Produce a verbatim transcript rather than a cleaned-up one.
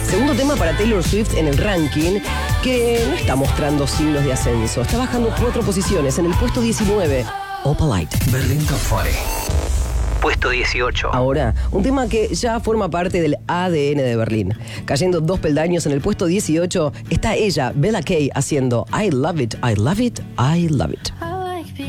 Segundo tema para Taylor Swift en el ranking, que no está mostrando signos de ascenso. Está bajando cuatro posiciones en el puesto diecinueve. Opalite. Berlín Top cuarenta. Puesto dieciocho. Ahora, un tema que ya forma parte del A D N de Berlín. Cayendo dos peldaños en el puesto dieciocho, está ella, Bella Kay, haciendo I Love It, I Love It, I Love It.